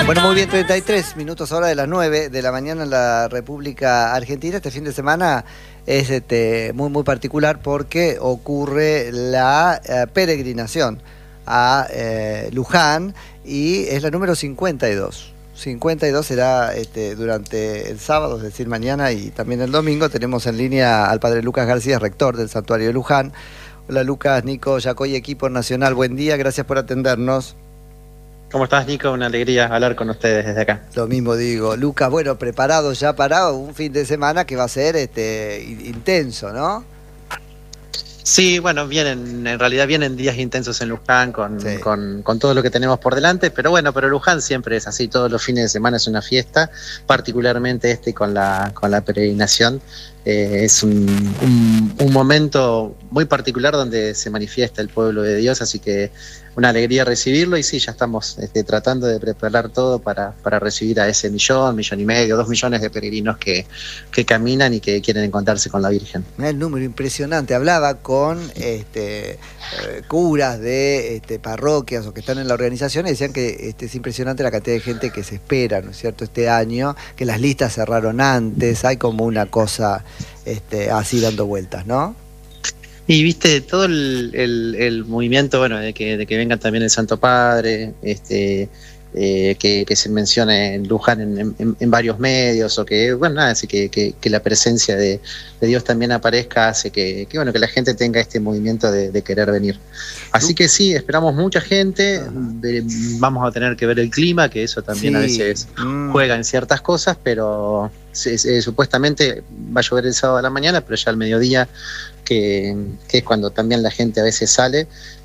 Bueno, muy bien, 33 minutos ahora de las 9 de la mañana en la República Argentina. Este fin de semana es muy particular porque ocurre la peregrinación a Luján y es la número 52. 52 será durante el sábado, es decir, mañana y también el domingo. Tenemos en línea al padre Lucas García, rector del Santuario de Luján. Hola Lucas, Nico, Yacoy, equipo nacional, buen día, gracias por atendernos. ¿Cómo estás, Nico? Una alegría hablar con ustedes desde acá. Lo mismo digo. Lucas, bueno, preparado ya para un fin de semana que va a ser intenso, ¿no? Sí, bueno, en realidad vienen días intensos en Luján Sí. con todo lo que tenemos por delante, pero bueno, pero Luján siempre es así, todos los fines de semana es una fiesta, particularmente con la peregrinación. Es un momento muy particular donde se manifiesta el pueblo de Dios, así que una alegría recibirlo y sí, ya estamos tratando de preparar todo para recibir a ese millón y medio, 2 millones de peregrinos que caminan y que quieren encontrarse con la Virgen. El número impresionante. Hablaba con curas de parroquias o que están en la organización y decían que es impresionante la cantidad de gente que se espera, ¿no es cierto?, este año, que las listas cerraron antes, hay como una cosa así dando vueltas, ¿no? Y viste, todo el movimiento, bueno, de que venga también el Santo Padre, que se mencione en Luján en varios medios, o que, bueno, nada, así que la presencia de Dios también aparezca, hace que la gente tenga este movimiento de querer venir. Así que sí, esperamos mucha gente. Vamos a tener que ver el clima, que eso también a veces juega en ciertas cosas, pero supuestamente va a llover el sábado a la mañana, pero ya al mediodía, que es cuando también la gente a veces sale.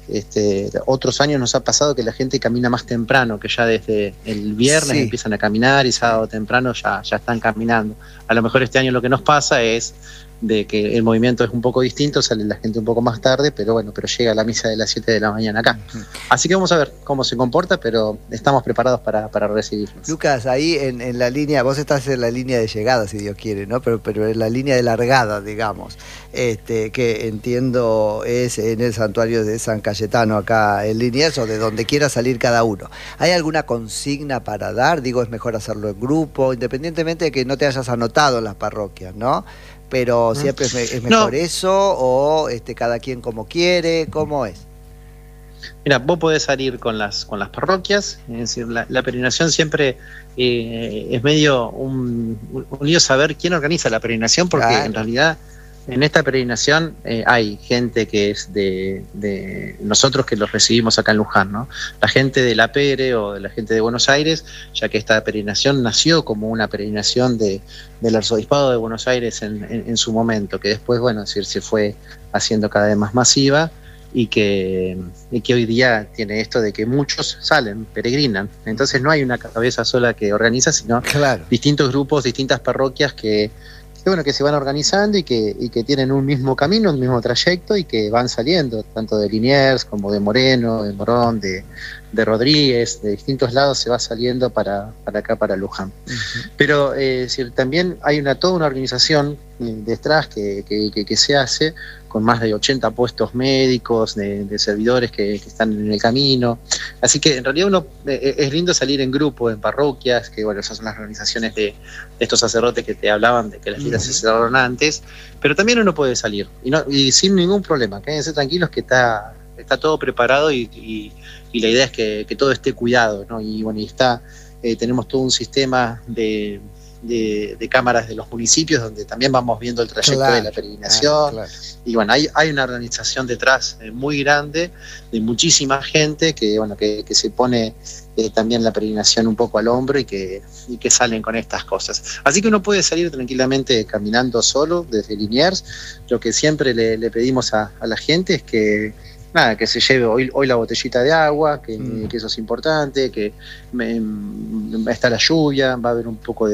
Otros años nos ha pasado que la gente camina más temprano, que ya desde el viernes empiezan a caminar y sábado temprano ya están caminando. A lo mejor este año lo que nos pasa es de que el movimiento es un poco distinto, sale la gente un poco más tarde, pero llega a la misa de las 7 de la mañana acá. Así que vamos a ver cómo se comporta, pero estamos preparados para recibirlos. Lucas, ahí en la línea, vos estás en la línea de llegada, si Dios quiere, ¿no? Pero en la línea de largada, digamos, que entiendo es en el santuario de San Cayetano, acá en Liniers, o de donde quiera salir cada uno. ¿Hay alguna consigna para dar? Digo, es mejor hacerlo en grupo, independientemente de que no te hayas anotado en las parroquias, ¿no? Pero siempre es mejor eso, o cada quien como quiere, ¿cómo es? Mira, vos podés salir con las parroquias, es decir, la peregrinación siempre es medio un lío saber quién organiza la peregrinación, porque en realidad en esta peregrinación hay gente que es de nosotros que los recibimos acá en Luján, ¿no? La gente de la Pere o de la gente de Buenos Aires, ya que esta peregrinación nació como una peregrinación del Arzobispado de Buenos Aires en su momento, que después, se fue haciendo cada vez más masiva y que hoy día tiene esto de que muchos salen, peregrinan. Entonces no hay una cabeza sola que organiza, sino distintos grupos, distintas parroquias que se van organizando y que tienen un mismo camino, un mismo trayecto y que van saliendo, tanto de Liniers como de Moreno, de Morón, de Rodríguez, de distintos lados se va saliendo para acá, para Luján. Pero también hay toda una organización detrás que se hace con más de 80 puestos médicos, de servidores que están en el camino. Así que en realidad es lindo salir en grupo, en parroquias, que esas son las organizaciones de estos sacerdotes que te hablaban de que las filas se cerraron antes, pero también uno puede salir, y sin ningún problema. Quédense tranquilos que está todo preparado y la idea es que todo esté cuidado, ¿no? Y tenemos todo un sistema de cámaras de los municipios donde también vamos viendo el trayecto de la peregrinación. Y hay una organización detrás muy grande, de muchísima gente que se pone también la peregrinación un poco al hombro y que salen con estas cosas. Así que uno puede salir tranquilamente caminando solo desde Liniers. Lo que siempre le pedimos a la gente es que se lleve hoy la botellita de agua, que eso es importante, que está la lluvia, va a haber un poco de